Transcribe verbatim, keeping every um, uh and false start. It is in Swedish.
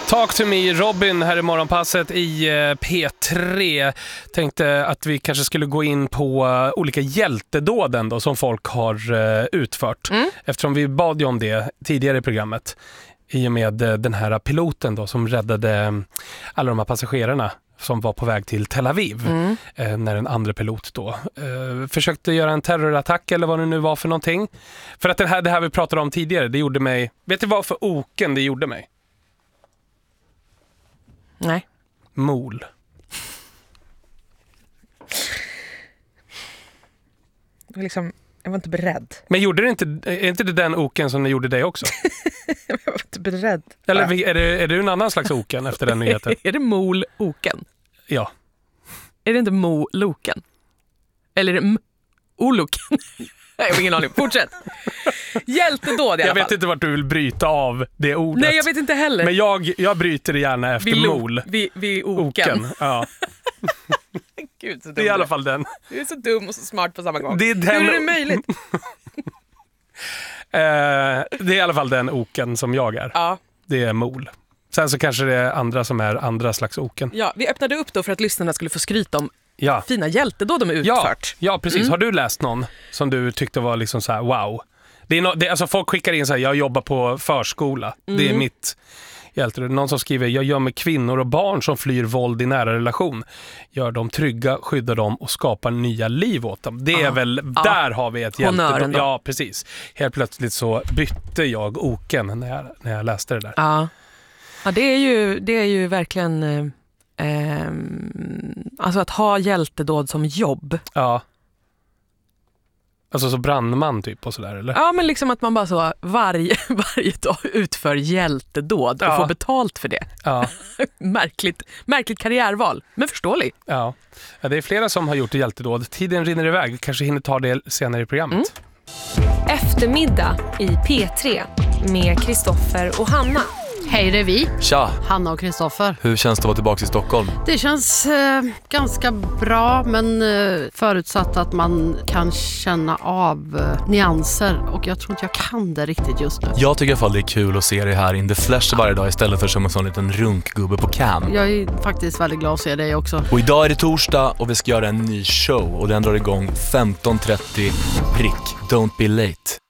Talk to me, Robin här i morgonpasset i P tre. Tänkte att vi kanske skulle gå in på olika hjältedåden då, som folk har utfört. Mm. Eftersom vi bad ju om det tidigare i programmet. I och med den här piloten då, som räddade alla de här passagerarna som var på väg till Tel Aviv. Mm. eh, när en andra pilot då eh, försökte göra en terrorattack eller vad det nu var för någonting. För att det här, det här vi pratade om tidigare, det gjorde mig... Vet du vad för oken det gjorde mig? Nej. Mol. Liksom, jag var inte beredd. Men gjorde det inte, är inte det den oken som ni gjorde dig också? Jag var inte beredd. Eller är det, är det en annan slags oken efter den nyheten? Är det mol-oken? Ja. Är det inte mo-loken? Eller är det m-oloken? Jag har ingen aning. Fortsätt. Hjältedåd i alla fall. Jag vet inte vart du vill bryta av det ordet. Nej, jag vet inte heller. Men jag, jag bryter det gärna efter vi lo- mol. Vi, vi oken. oken. Ja. Gud, så dum det är i alla fall den. Du är så dum och så smart på samma gång. Det är den... Hur är det möjligt? eh, det är i alla fall den oken som jag är. Ja. Det är mol. Sen så kanske det är andra som är andra slags oken. Ja, vi öppnade upp då för att lyssnarna skulle få skryta om ja. fina hjältedåd de är utfört. Ja, ja precis. Mm. Har du läst någon som du tyckte var liksom så här wow? Det är no, det, alltså folk skickar in så här, jag jobbar på förskola. Mm. Det är mitt hjältedåd. Någon som skriver, jag gör med kvinnor och barn som flyr våld i nära relation. Gör dem trygga, skyddar dem och skapar nya liv åt dem. Det är ah. väl, ah. där har vi ett hjältedåd. Ja, precis. Helt plötsligt så bytte jag oken när jag, när jag läste det där. Ja, ja det, är ju, det är ju verkligen... Eh, alltså att ha hjältedåd som jobb. Ja. Alltså så brandman typ och sådär, eller? Ja, men liksom att man bara så varje, varje dag utför hjältedåd och ja. får betalt för det. Ja. märkligt, märkligt karriärval, men förståelig. Ja. Ja, det är flera som har gjort hjältedåd. Tiden rinner iväg, kanske hinner ta det senare i programmet. Mm. Eftermiddag i P tre med Kristoffer och Hanna. Hej, det är vi. Tja. Hanna och Kristoffer. Hur känns det att vara tillbaka i Stockholm? Det känns eh, ganska bra, men eh, förutsatt att man kan känna av eh, nyanser. Och jag tror inte jag kan det riktigt just nu. Jag tycker i alla fall det är kul att se dig här in the flesh varje dag istället för som en sån liten runkgubbe på cam. Jag är faktiskt väldigt glad att se dig också. Och idag är det torsdag och vi ska göra en ny show och den drar igång femton trettio prick. Don't be late.